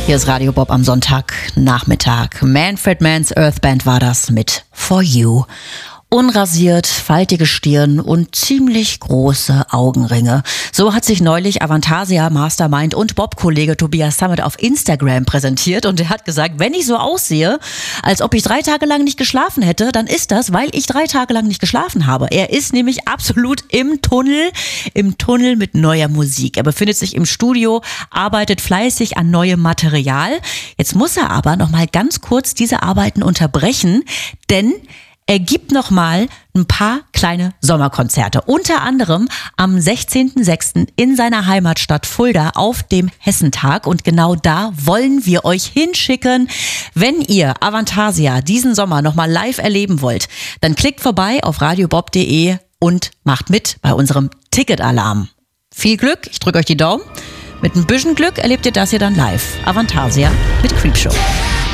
Hier ist Radio Bob am Sonntagnachmittag. Manfred Mann's Earth Band war das mit For You. Unrasiert, faltige Stirn und ziemlich große Augenringe. So hat sich neulich Avantasia Mastermind und Bob-Kollege Tobias Sammet auf Instagram präsentiert und er hat gesagt, wenn ich so aussehe, als ob ich 3 Tage lang nicht geschlafen hätte, dann ist das, weil ich 3 Tage lang nicht geschlafen habe. Er ist nämlich absolut im Tunnel mit neuer Musik. Er befindet sich im Studio, arbeitet fleißig an neuem Material. Jetzt muss er aber noch mal ganz kurz diese Arbeiten unterbrechen, denn er gibt noch mal ein paar kleine Sommerkonzerte. Unter anderem am 16.06. in seiner Heimatstadt Fulda auf dem Hessentag. Und genau da wollen wir euch hinschicken. Wenn ihr Avantasia diesen Sommer noch mal live erleben wollt, dann klickt vorbei auf radiobob.de und macht mit bei unserem Ticketalarm. Viel Glück, ich drücke euch die Daumen. Mit ein bisschen Glück erlebt ihr das hier dann live. Avantasia mit Creepshow.